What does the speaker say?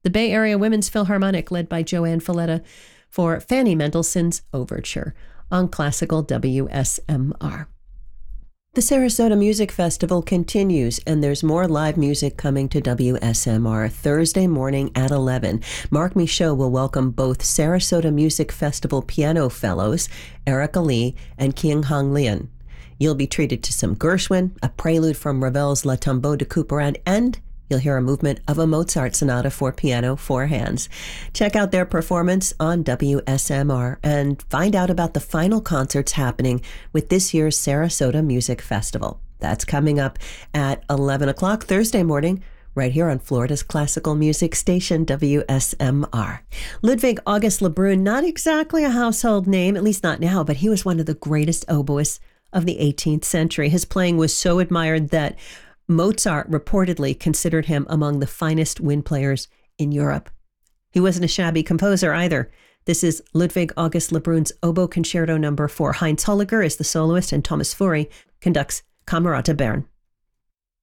the Bay Area Women's Philharmonic, led by Joanne Falletta, for Fanny Mendelssohn's Overture on Classical WSMR. The Sarasota Music Festival continues, and there's more live music coming to WSMR Thursday morning at 11. Mark Michaud will welcome both Sarasota Music Festival piano fellows, Erica Lee and King Hong Lian. You'll be treated to some Gershwin, a prelude from Ravel's La Tombeau de Couperin, and you'll hear a movement of a Mozart sonata for piano, four hands. Check out their performance on WSMR and find out about the final concerts happening with this year's Sarasota Music Festival. That's coming up at 11 o'clock Thursday morning, right here on Florida's classical music station, WSMR. Ludwig August Lebrun, not exactly a household name, at least not now, but he was one of the greatest oboists of the 18th century. His playing was so admired that Mozart reportedly considered him among the finest wind players in Europe. He wasn't a shabby composer either. This is Ludwig August Lebrun's Oboe Concerto No. 4. Heinz Holliger is the soloist, and Thomas Fury conducts Camerata Bern.